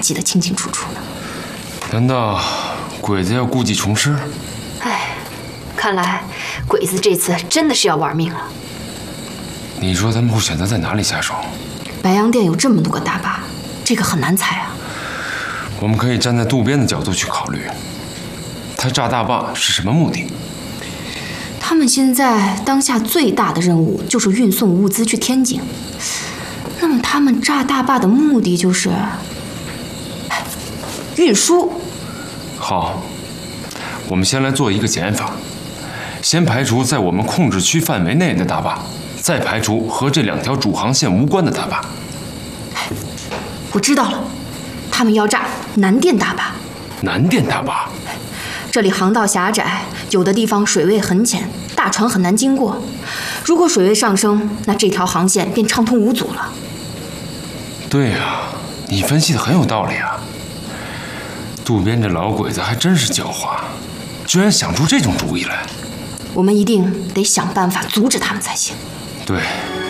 记得清清楚楚呢。 难道鬼子要故技重施？ 哎，看来鬼子这次真的是要玩命了。 你说他们会选择在哪里下手？ 白洋淀有这么多个大坝，这个很难猜啊。 我们可以站在渡边的角度去考虑，他炸大坝是什么目的？ 他们现在当下最大的任务就是运送物资去天津，那么他们炸大坝的目的就是运输。 好，我们先来做一个减法，先排除在我们控制区范围内的大坝，再排除和这2条主航线无关的大坝。 我知道了，他们要炸南电大坝。 南电大坝， 这里航道狭窄，有的地方水位很浅，大船很难经过。如果水位上升，那这条航线便畅通无阻了。 对呀，你分析的很有道理啊。渡边这老鬼子还真是狡猾，居然想出这种主意来。 我们一定得想办法阻止他们才行。 对。